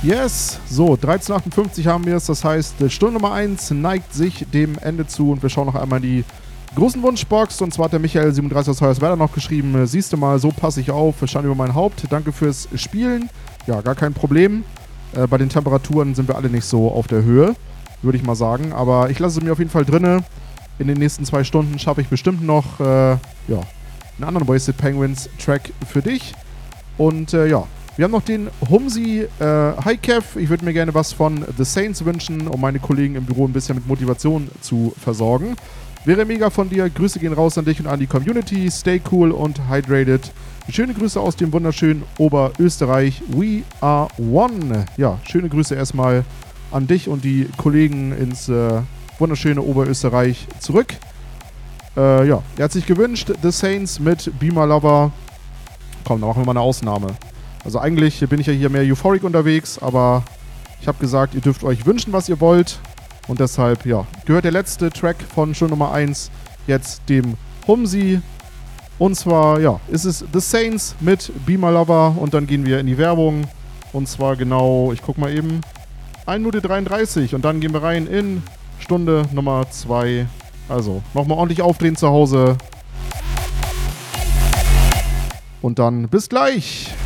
Yes, so, 13:58 haben wir es. Das heißt, Stunde Nummer 1 neigt sich dem Ende zu und wir schauen noch einmal in die großen Wunschbox. Und zwar hat der Michael 37 aus Hoyerswerda noch geschrieben, siehst du mal, so passe ich auf, Schande über mein Haupt. Danke fürs Spielen. Ja, gar kein Problem. Bei den Temperaturen sind wir alle nicht so auf der Höhe, würde ich mal sagen. Aber ich lasse es mir auf jeden Fall drinne. In den nächsten 2 Stunden schaffe ich bestimmt noch einen anderen Wasted Penguins Track für dich. Und wir haben noch den Humsi Hi Kev. Ich würde mir gerne was von The Saints wünschen, um meine Kollegen im Büro ein bisschen mit Motivation zu versorgen. Wäre mega von dir. Grüße gehen raus an dich und an die Community. Stay cool und hydrated. Schöne Grüße aus dem wunderschönen Oberösterreich. We are one. Ja, schöne Grüße erstmal an dich und die Kollegen ins wunderschöne Oberösterreich zurück. Er hat sich gewünscht, The Saints mit Be My Lover. Komm, dann machen wir mal eine Ausnahme. Also eigentlich bin ich ja hier mehr euphoric unterwegs, aber ich habe gesagt, ihr dürft euch wünschen, was ihr wollt. Und deshalb, gehört der letzte Track von Stunde Nummer 1 jetzt dem Humsi. Und zwar, ist es The Saints mit Be My Lover. Und dann gehen wir in die Werbung. Und zwar genau, ich guck mal eben, 1 Minute 33. Und dann gehen wir rein in Stunde Nummer 2. Also, nochmal ordentlich aufdrehen zu Hause. Und dann bis gleich.